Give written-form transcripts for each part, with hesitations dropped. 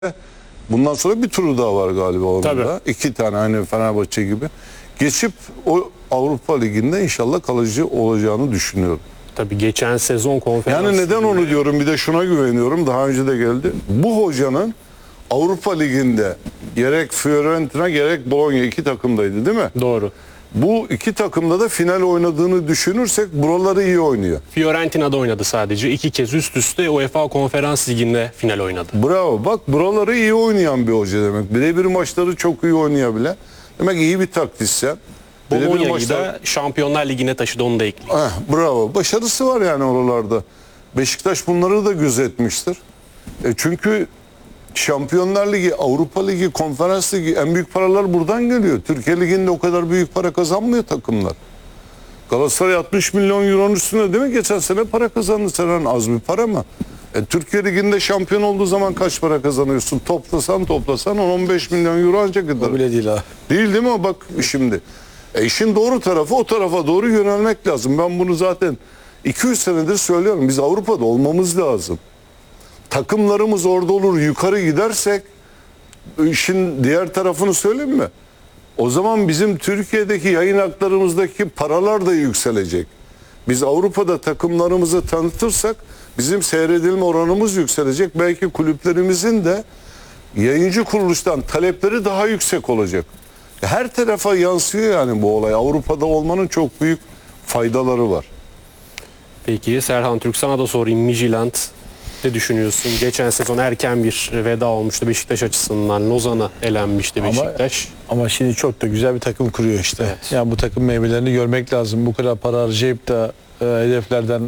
Bundan sonra bir turu daha var galiba orada. Tabii. 2 tane aynı Fenerbahçe gibi. Geçip o Avrupa Ligi'nde inşallah kalıcı olacağını düşünüyorum. Tabii geçen sezon konferans. Yani neden onu diyorum, bir de şuna güveniyorum. Daha önce de geldi. Bu hocanın Avrupa Ligi'nde gerek Fiorentina gerek Bologna 2 takımdaydı değil mi? Doğru. Bu 2 takımda da final oynadığını düşünürsek buraları iyi oynuyor. Fiorentina'da oynadı sadece. 2 kez üst üste UEFA Konferans Ligi'nde final oynadı. Bravo. Bak buraları iyi oynayan bir hoca demek. Birebir maçları çok iyi oynayabilen. Demek iyi bir taktisyen. Birebir Bologna'yı da Şampiyonlar Ligi'ne taşıdı, onu da ekleyeyim. Bravo. Başarısı var yani oralarda. Beşiktaş bunları da gözetmiştir. Çünkü Şampiyonlar Ligi, Avrupa Ligi, Konferans Ligi en büyük paralar buradan geliyor. Türkiye Ligi'nde o kadar büyük para kazanmıyor takımlar. Galatasaray 60 milyon euronun üstüne değil mi? Geçen sene para kazandı. Sen az bir para mı? Türkiye Ligi'nde şampiyon olduğu zaman kaç para kazanıyorsun? Toplasan 10-15 milyon euro ancak gider. O bile değil ha. Değil mi? Bak şimdi. İşin doğru tarafı o tarafa doğru yönelmek lazım. Ben bunu zaten 200 senedir söylüyorum. Biz Avrupa'da olmamız lazım. Takımlarımız orada olur, yukarı gidersek işin diğer tarafını söyleyeyim mi? O zaman bizim Türkiye'deki yayın haklarımızdaki paralar da yükselecek. Biz Avrupa'da takımlarımızı tanıtırsak bizim seyredilme oranımız yükselecek. Belki kulüplerimizin de yayıncı kuruluştan talepleri daha yüksek olacak. Her tarafa yansıyor yani bu olay. Avrupa'da olmanın çok büyük faydaları var. Peki Serhan Türk, sana da sorayım. Midtjylland ne düşünüyorsun? Geçen sezon erken bir veda olmuştu Beşiktaş açısından. Lozan'a elenmişti Beşiktaş. Ama şimdi çok da güzel bir takım kuruyor işte. Evet. Yani bu takım meyvelerini görmek lazım. Bu kadar para harcayıp da hedeflerden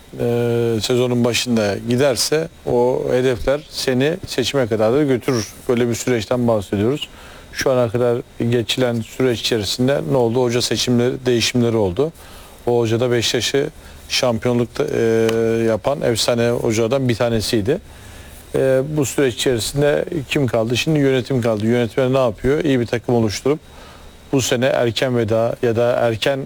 sezonun başında giderse o hedefler seni seçime kadar da götürür. Böyle bir süreçten bahsediyoruz. Şu ana kadar geçilen süreç içerisinde ne oldu? Hoca seçimleri, değişimleri oldu. O hoca da Beşiktaş'ı şampiyonlukta yapan efsane hocadan bir tanesiydi. Bu süreç içerisinde kim kaldı? Şimdi yönetim kaldı. Yönetmen ne yapıyor? İyi bir takım oluşturup bu sene erken veda ya da erken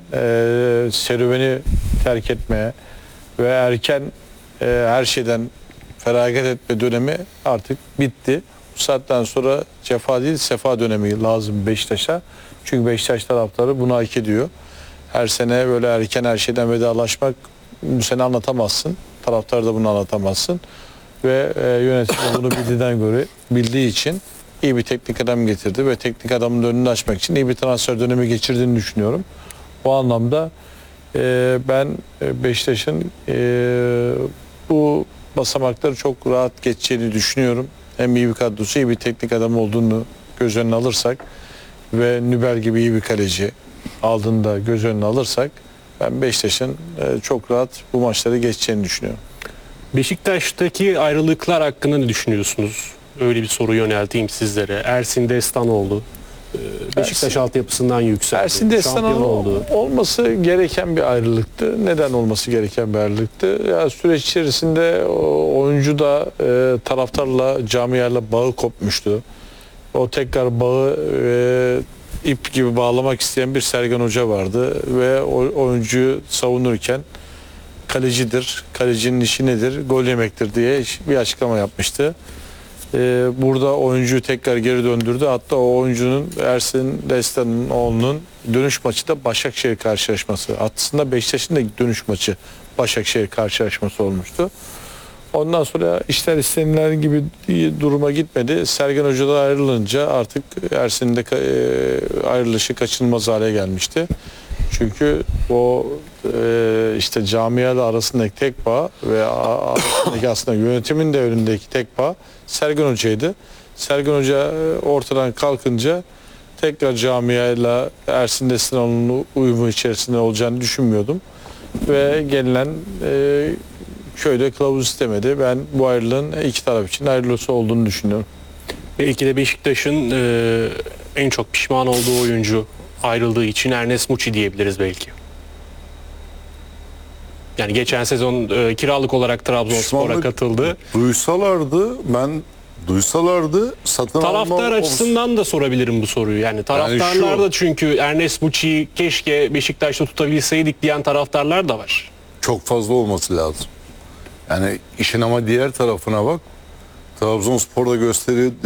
serüveni terk etmeye ve erken her şeyden feragat etme dönemi artık bitti. Bu saatten sonra cefa değil sefa dönemi lazım Beşiktaş'a. Çünkü Beşiktaş taraftarı bunu hak ediyor. Her sene böyle erken her şeyden vedalaşmak bu sene anlatamazsın. Taraftar da bunu anlatamazsın. Ve yönetim bunu bildiği için iyi bir teknik adam getirdi ve teknik adamın önünü açmak için iyi bir transfer dönemi geçirdiğini düşünüyorum. O anlamda ben Beşiktaş'ın bu basamakları çok rahat geçeceğini düşünüyorum. Hem iyi bir kadrosu, iyi bir teknik adam olduğunu göz önüne alırsak ve Nübel gibi iyi bir kaleci aldığında göz önüne alırsak ben Beşiktaş'ın çok rahat bu maçları geçeceğini düşünüyorum. Beşiktaş'taki ayrılıklar hakkında ne düşünüyorsunuz? Öyle bir soru yönelteyim sizlere. Ersin Destanoğlu Beşiktaş altyapısından yükseldi. Ersin Destanoğlu olması gereken bir ayrılıktı. Neden olması gereken bir ayrılıktı? Ya süreç içerisinde oyuncu da taraftarla, camiayla bağı kopmuştu. O tekrar bağı ip gibi bağlamak isteyen bir Sergen Hoca vardı ve oyuncuyu savunurken kalecidir, kalecinin işi nedir, gol yemektir diye bir açıklama yapmıştı. Burada oyuncuyu tekrar geri döndürdü. Hatta o oyuncunun Ersin Destanoğlu'nun dönüş maçı da Başakşehir karşılaşması. Aslında Beşiktaş'ın da dönüş maçı Başakşehir karşılaşması olmuştu. Ondan sonra işler istenilen gibi duruma gitmedi. Sergen Hoca'dan ayrılınca artık Ersin'in de ayrılışı kaçınılmaz hale gelmişti. Çünkü o işte camiayla arasındaki tek bağ ve arasındaki aslında yönetimin de önündeki tek bağ Sergen Hoca'ydı. Sergen Hoca ortadan kalkınca tekrar camiayla Ersin Destanoğlu'nun uyumu içerisinde olacağını düşünmüyordum. Ve gelinen köyde kılavuz istemedi. Ben bu ayrılığın iki taraf için ayrılısı olduğunu düşünüyorum. Belki de Beşiktaş'ın en çok pişman olduğu oyuncu ayrıldığı için Ernest Muçi diyebiliriz belki. Yani geçen sezon kiralık olarak Trabzonspor'a katıldı. Duysalardı satın alma... Taraftar açısından da sorabilirim bu soruyu. Yani taraftarlar da, çünkü Ernest Muçi'yi keşke Beşiktaş'ta tutabilseydik diyen taraftarlar da var. Çok fazla olması lazım. Yani işin ama diğer tarafına bak. Trabzonspor'da gösteriyor